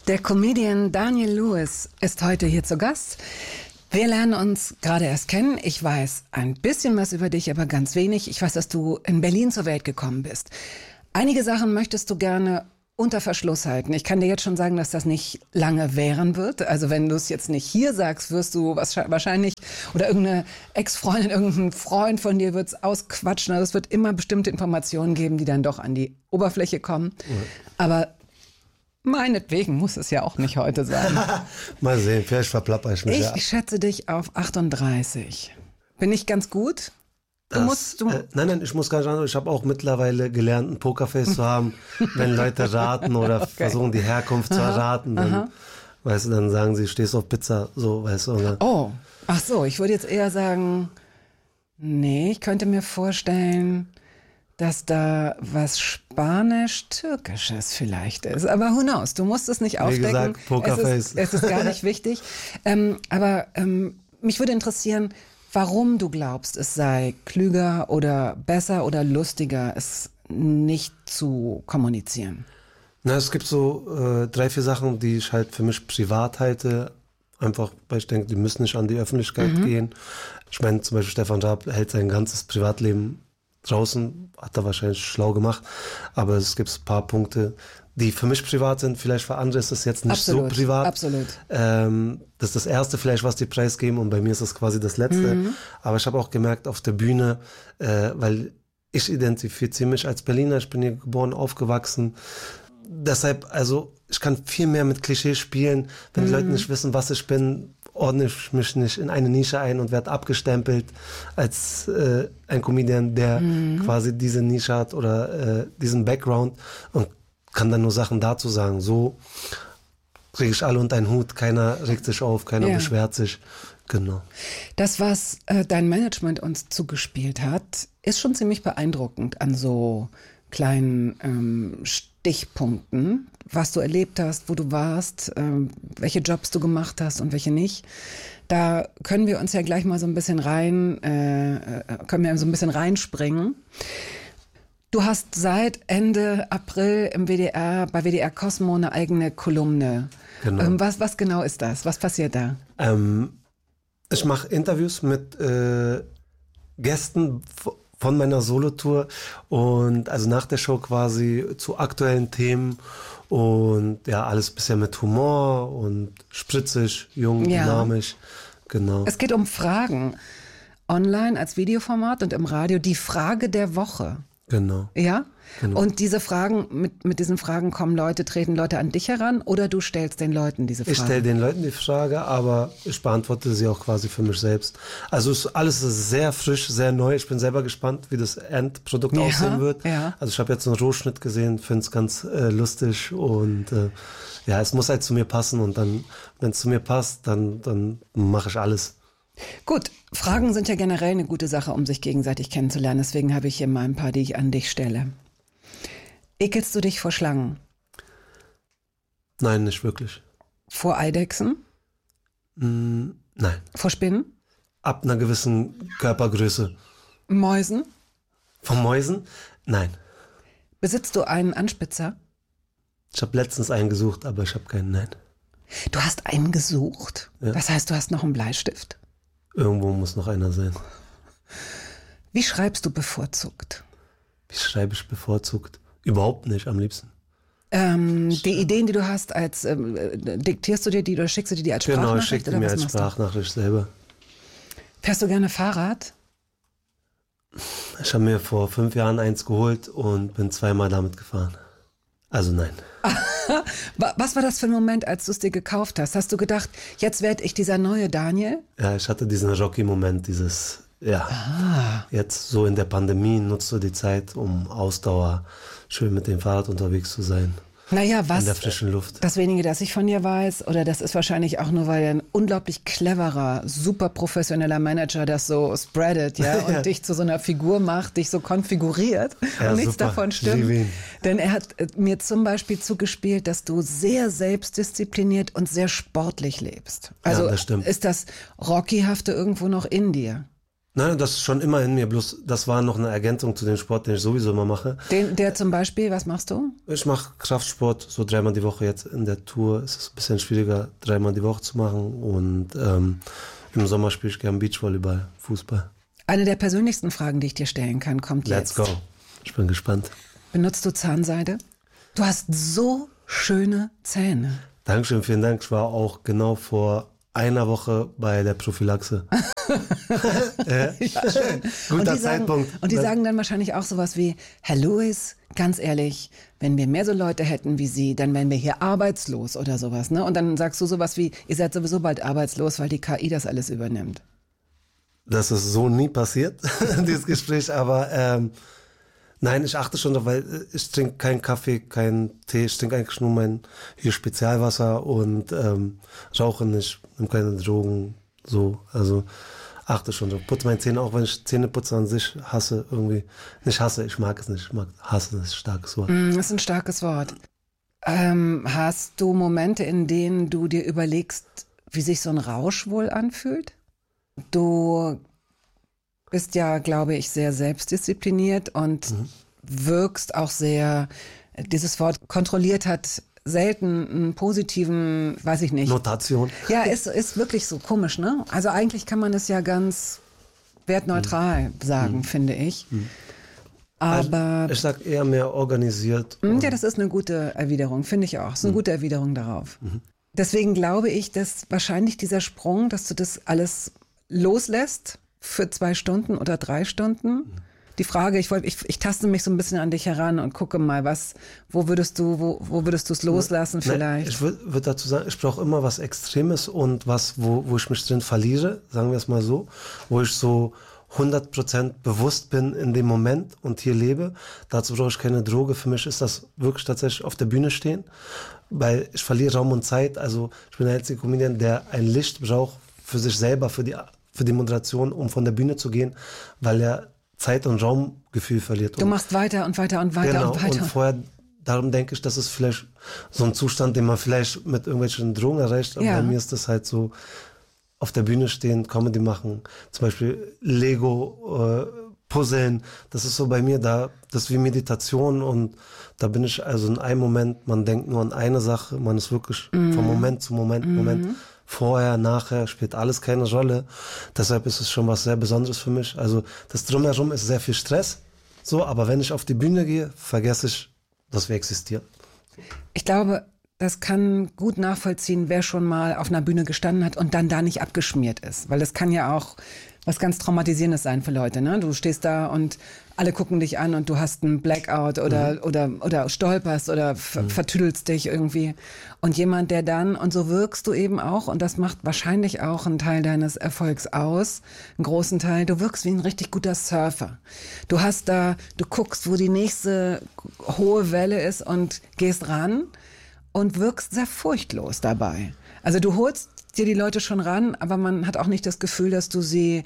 Der Comedian Daniel Lewis ist heute hier zu Gast. Wir lernen uns gerade erst kennen. Ich weiß ein bisschen was über dich, aber ganz wenig. Ich weiß, dass du in Berlin zur Welt gekommen bist. Einige Sachen möchtest du gerne unter Verschluss halten. Ich kann dir jetzt schon sagen, dass das nicht lange währen wird. Also wenn du es jetzt nicht hier sagst, wirst du wahrscheinlich, oder irgendeine Ex-Freundin, irgendein Freund von dir wird es ausquatschen. Also es wird immer bestimmte Informationen geben, die dann doch an die Oberfläche kommen. Ja. Aber meinetwegen muss es ja auch nicht heute sein. Mal sehen, vielleicht verplapper ich mich. Ich schätze dich auf 38. Bin ich ganz gut? Nein, ich muss gar nicht sagen, ich habe auch mittlerweile gelernt, ein Pokerface zu haben. Wenn Leute raten oder versuchen, die Herkunft zu erraten, dann, weißt du, dann sagen sie, stehst auf Pizza, so, weißt du. Oder? Oh, ach so, ich würde jetzt eher sagen, nee, ich könnte mir vorstellen, dass da was Spanisch-Türkisches vielleicht ist. Aber who knows, du musst es nicht aufdecken. Wie gesagt, Pokerface. Es ist gar nicht wichtig. Aber mich würde interessieren, warum du glaubst, es sei klüger oder besser oder lustiger, es nicht zu kommunizieren. Na, es gibt so 3, 4 Sachen, die ich halt für mich privat halte. Einfach, weil ich denke, die müssen nicht an die Öffentlichkeit gehen. Ich meine, zum Beispiel Stefan Raab hält sein ganzes Privatleben draußen, hat er wahrscheinlich schlau gemacht. Aber es gibt ein paar Punkte, die für mich privat sind. Vielleicht für andere ist das jetzt nicht so privat. Absolut. Das ist das Erste vielleicht, was die preisgeben, und bei mir ist das quasi das Letzte. Aber ich habe auch gemerkt auf der Bühne, weil ich identifiziere mich als Berliner, ich bin hier geboren, aufgewachsen. Deshalb, also ich kann viel mehr mit Klischees spielen. Wenn die Leute nicht wissen, was ich bin, ordne ich mich nicht in eine Nische ein und werde abgestempelt als ein Comedian, der quasi diese Nische hat oder diesen Background, und kann dann nur Sachen dazu sagen. So kriege ich alle unter einen Hut, keiner regt sich auf, keiner beschwert sich. Genau. Das, was dein Management uns zugespielt hat, ist schon ziemlich beeindruckend an so kleinen Stichpunkten, was du erlebt hast, wo du warst, welche Jobs du gemacht hast und welche nicht. Da können wir uns ja gleich mal so ein bisschen reinspringen. Du hast seit Ende April im WDR, bei WDR Cosmo, eine eigene Kolumne. Genau. Was genau ist das? Was passiert da? Ich mache Interviews mit Gästen von meiner Solotour, und also nach der Show quasi zu aktuellen Themen, und ja, alles bisher mit Humor und spritzig, jung, dynamisch. Genau. Es geht um Fragen. Online als Videoformat und im Radio die Frage der Woche. Genau. Ja? Genau. Und diese Fragen, mit diesen Fragen treten Leute an dich heran, oder du stellst den Leuten diese Fragen? Ich stelle den Leuten die Frage, aber ich beantworte sie auch quasi für mich selbst. Also alles ist sehr frisch, sehr neu. Ich bin selber gespannt, wie das Endprodukt aussehen wird. Ja. Also ich habe jetzt einen Rohschnitt gesehen, finde es ganz lustig, und es muss halt zu mir passen, und dann, wenn es zu mir passt, dann mache ich alles. Gut, Fragen sind ja generell eine gute Sache, um sich gegenseitig kennenzulernen. Deswegen habe ich hier mal ein paar, die ich an dich stelle. Ekelst du dich vor Schlangen? Nein, nicht wirklich. Vor Eidechsen? Nein. Vor Spinnen? Ab einer gewissen Körpergröße. Mäusen? Von Mäusen? Nein. Besitzt du einen Anspitzer? Ich habe letztens einen gesucht, aber ich habe keinen, nein. Du hast einen gesucht? Ja. Das heißt, du hast noch einen Bleistift? Irgendwo muss noch einer sein. Wie schreibst du bevorzugt? Wie schreibe ich bevorzugt? Überhaupt nicht, am liebsten. Die Ideen, die du hast, diktierst du dir die oder schickst du dir die als Sprachnachricht? Genau, ich schicke mir als Sprachnachricht selber. Fährst du gerne Fahrrad? Ich habe mir vor 5 Jahren eins geholt und bin 2-mal damit gefahren. Also nein. Was war das für ein Moment, als du es dir gekauft hast? Hast du gedacht, jetzt werde ich dieser neue Daniel? Ja, ich hatte diesen Rocky-Moment, jetzt so in der Pandemie nutzt du die Zeit, um Ausdauer schön mit dem Fahrrad unterwegs zu sein. Naja, was? In der frischen Luft. Das wenige, das ich von dir weiß, oder das ist wahrscheinlich auch nur, weil ein unglaublich cleverer, super professioneller Manager das so spreadet, und dich zu so einer Figur macht, dich so konfiguriert, und nichts davon stimmt. Denn er hat mir zum Beispiel zugespielt, dass du sehr selbstdiszipliniert und sehr sportlich lebst. Also das stimmt. ist das Rocky-hafte irgendwo noch in dir? Nein, das ist schon immer in mir, bloß das war noch eine Ergänzung zu dem Sport, den ich sowieso immer mache. Der zum Beispiel, was machst du? Ich mache Kraftsport so 3-mal die Woche. Jetzt in der Tour ist es ein bisschen schwieriger, 3-mal die Woche zu machen. Und im Sommer spiele ich gerne Beachvolleyball, Fußball. Eine der persönlichsten Fragen, die ich dir stellen kann, kommt Let's jetzt. go. Ich bin gespannt. Benutzt du Zahnseide? Du hast so schöne Zähne. Dankeschön, vielen Dank. Ich war auch genau vor einer Woche bei der Prophylaxe. Ja, schön. Guter Zeitpunkt. Und die sagen dann wahrscheinlich auch sowas wie, Herr Lewis, ganz ehrlich, wenn wir mehr so Leute hätten wie Sie, dann wären wir hier arbeitslos oder sowas. Ne? Und dann sagst du sowas wie, ihr seid sowieso bald arbeitslos, weil die KI das alles übernimmt. Das ist so nie passiert, dieses Gespräch, aber nein, ich achte schon drauf, weil ich trinke keinen Kaffee, keinen Tee, ich trinke eigentlich nur mein hier Spezialwasser und rauche nicht, nehme keine Drogen, so, also achte schon drauf. Putze meine Zähne, auch wenn ich Zähneputzen an sich hasse, irgendwie, nicht hasse, ich mag es nicht, hasse, das ist ein starkes Wort. Das ist ein starkes Wort. Hast du Momente, in denen du dir überlegst, wie sich so ein Rausch wohl anfühlt? Du bist ja, glaube ich, sehr selbstdiszipliniert und wirkst auch sehr, dieses Wort kontrolliert hat selten einen positiven, weiß ich nicht. Notation. Ja, ist wirklich so komisch, ne? Also eigentlich kann man es ja ganz wertneutral sagen, finde ich. Aber Also ich sag eher mehr organisiert. ja, das ist eine gute Erwiderung, finde ich auch. Das ist eine gute Erwiderung darauf. Deswegen glaube ich, dass wahrscheinlich dieser Sprung, dass du das alles loslässt für 2 Stunden oder 3 Stunden. Die Frage, ich taste mich so ein bisschen an dich heran und gucke mal, wo würdest du es loslassen vielleicht? Ich würde dazu sagen, ich brauche immer was Extremes und was, wo ich mich drin verliere, sagen wir es mal so, wo ich so 100% bewusst bin in dem Moment und hier lebe. Dazu brauche ich keine Droge. Für mich ist das wirklich tatsächlich auf der Bühne stehen, weil ich verliere Raum und Zeit. Also ich bin der einzige Comedian, der ein Licht braucht für sich selber, für die Moderation, um von der Bühne zu gehen, weil er Zeit- und Raumgefühl verliert. Du machst weiter und weiter und weiter genau, und weiter. Und vorher, darum denke ich, das ist vielleicht so ein Zustand, den man vielleicht mit irgendwelchen Drogen erreicht, aber Ja. bei mir ist das halt so, auf der Bühne stehen, Comedy machen, zum Beispiel Lego, Puzzeln, das ist so bei mir, das ist wie Meditation und da bin ich also in einem Moment, man denkt nur an eine Sache, man ist wirklich von Moment zu Moment, vorher, nachher, spielt alles keine Rolle. Deshalb ist es schon was sehr Besonderes für mich. Also das Drumherum ist sehr viel Stress, so, aber wenn ich auf die Bühne gehe, vergesse ich, dass wir existieren. Ich glaube, das kann gut nachvollziehen, wer schon mal auf einer Bühne gestanden hat und dann da nicht abgeschmiert ist. Weil das kann ja auch was ganz Traumatisierendes sein für Leute. Ne? Du stehst da und alle gucken dich an und du hast einen Blackout oder stolperst oder vertüdelst dich irgendwie. Und jemand, der dann, und so wirkst du eben auch, und das macht wahrscheinlich auch einen Teil deines Erfolgs aus, einen großen Teil, du wirkst wie ein richtig guter Surfer. Du guckst, wo die nächste hohe Welle ist und gehst ran und wirkst sehr furchtlos dabei. Also du holst dir die Leute schon ran, aber man hat auch nicht das Gefühl, dass du sie,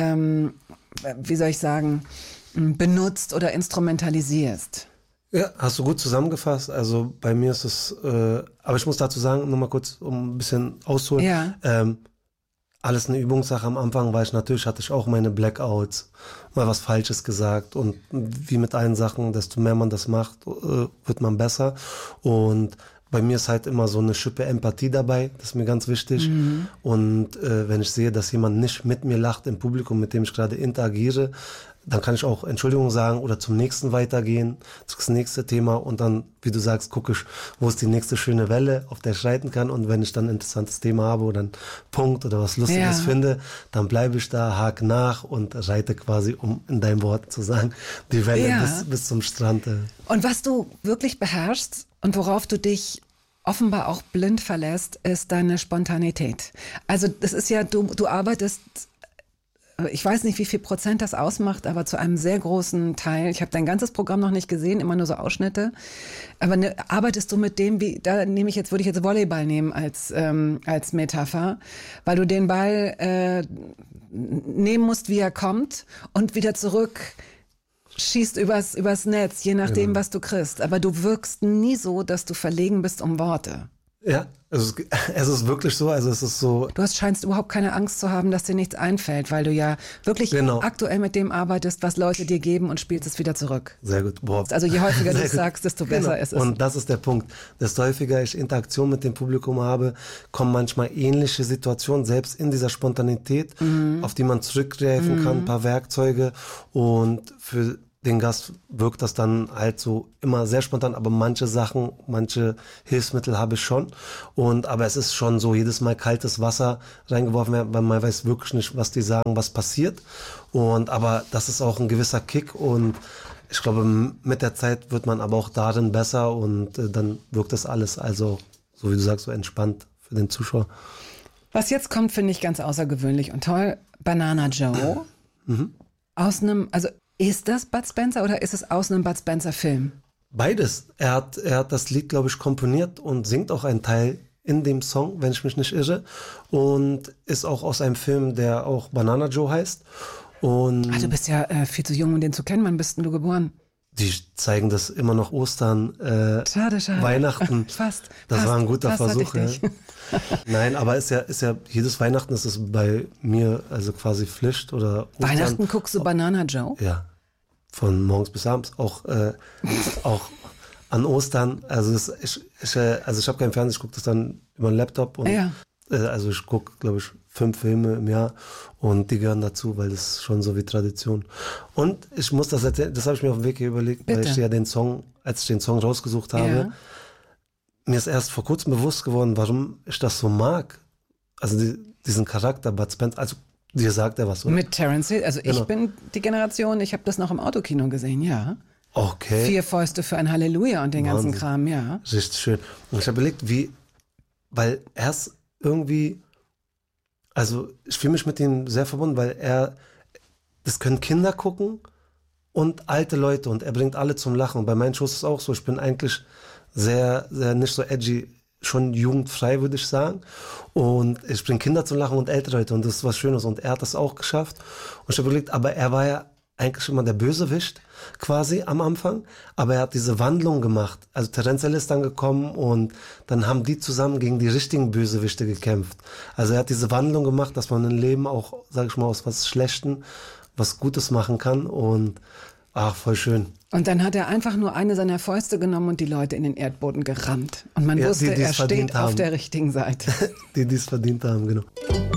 wie soll ich sagen, benutzt oder instrumentalisierst. Ja, hast du gut zusammengefasst. Also bei mir ist es, aber ich muss dazu sagen, nur mal kurz, um ein bisschen auszuholen. Ja. Alles eine Übungssache. Am Anfang hatte ich auch meine Blackouts, mal was Falsches gesagt und wie mit allen Sachen, desto mehr man das macht, wird man besser. Und bei mir ist halt immer so eine Schippe Empathie dabei, das ist mir ganz wichtig. Und wenn ich sehe, dass jemand nicht mit mir lacht im Publikum, mit dem ich gerade interagiere, dann kann ich auch Entschuldigung sagen oder zum nächsten weitergehen, das nächste Thema und dann, wie du sagst, gucke ich, wo ist die nächste schöne Welle, auf der ich reiten kann und wenn ich dann ein interessantes Thema habe oder einen Punkt oder was Lustiges finde, dann bleibe ich da, hake nach und reite quasi, um in deinen Worten zu sagen, die Welle bis zum Strand. Und was du wirklich beherrschst und worauf du dich offenbar auch blind verlässt, ist deine Spontanität. Also das ist ja, du arbeitest, ich weiß nicht, wie viel Prozent das ausmacht, aber zu einem sehr großen Teil. Ich habe dein ganzes Programm noch nicht gesehen, immer nur so Ausschnitte. Aber arbeitest du mit dem, würde ich jetzt Volleyball nehmen als Metapher, weil du den Ball nehmen musst, wie er kommt und wieder zurück schießt übers Netz, je nachdem, was du kriegst. Aber du wirkst nie so, dass du verlegen bist um Worte. Ja, also es ist wirklich so, also es ist so. Du scheinst überhaupt keine Angst zu haben, dass dir nichts einfällt, weil du ja wirklich aktuell mit dem arbeitest, was Leute dir geben und spielst es wieder zurück. Sehr gut. Boah. Also je häufiger du es sagst, desto besser ist es. Und das ist der Punkt. Desto häufiger ich Interaktion mit dem Publikum habe, kommen manchmal ähnliche Situationen, selbst in dieser Spontanität, auf die man zurückgreifen kann, ein paar Werkzeuge. Und für den Gast wirkt das dann halt so immer sehr spontan, aber manche Sachen, manche Hilfsmittel habe ich schon. Aber es ist schon so, jedes Mal kaltes Wasser reingeworfen werden, weil man weiß wirklich nicht, was die sagen, was passiert. Aber das ist auch ein gewisser Kick und ich glaube, mit der Zeit wird man aber auch darin besser und dann wirkt das alles, also so wie du sagst, so entspannt für den Zuschauer. Was jetzt kommt, finde ich ganz außergewöhnlich und toll. Banana Joe. Aus einem, also ist das Bud Spencer oder ist es aus einem Bud Spencer Film? Beides. Er hat das Lied, glaube ich, komponiert und singt auch einen Teil in dem Song, wenn ich mich nicht irre. Und ist auch aus einem Film, der auch Banana Joe heißt. Du bist ja viel zu jung, um den zu kennen. Wann bist denn du geboren? Die zeigen das immer noch Ostern, schade. Weihnachten. Fast. Das war ein guter Versuch. Ja. Nein, aber ist ja jedes Weihnachten ist es bei mir also quasi Pflicht oder Ostern. Weihnachten guckst du Banana Joe? Ja, von morgens bis abends. Auch an Ostern. Also ich habe keinen Fernseher, ich gucke das dann über den Laptop und also ich gucke, glaube ich, 5 Filme im Jahr und die gehören dazu, weil das ist schon so wie Tradition. Und ich muss das erzählen, das habe ich mir auf dem Weg hier überlegt, weil ich ja als ich den Song rausgesucht habe, mir ist erst vor kurzem bewusst geworden, warum ich das so mag. Also diesen Charakter Bud Spencer, also dir sagt er was, oder? Mit Terence Hill, also ich bin die Generation, ich habe das noch im Autokino gesehen, ja. Okay. 4 Fäuste für ein Halleluja und den ganzen Kram, ja. Richtig schön. Und ich habe überlegt, weil er ist irgendwie, also ich fühle mich mit ihm sehr verbunden, weil das können Kinder gucken und alte Leute und er bringt alle zum Lachen. Und bei meinen Shows ist es auch so, ich bin eigentlich sehr, sehr nicht so edgy, schon jugendfrei, würde ich sagen. Und ich bringe Kinder zum Lachen und ältere Leute und das ist was Schönes. Und er hat das auch geschafft. Und ich habe überlegt, aber er war ja eigentlich immer der Bösewicht quasi am Anfang, aber er hat diese Wandlung gemacht. Also Terence Hill ist dann gekommen und dann haben die zusammen gegen die richtigen Bösewichte gekämpft. Also er hat diese Wandlung gemacht, dass man im Leben auch, sag ich mal, aus was Schlechtem was Gutes machen kann und voll schön. Und dann hat er einfach nur eine seiner Fäuste genommen und die Leute in den Erdboden gerammt. Und man wusste, er steht auf der richtigen Seite. Die es verdient haben, genau.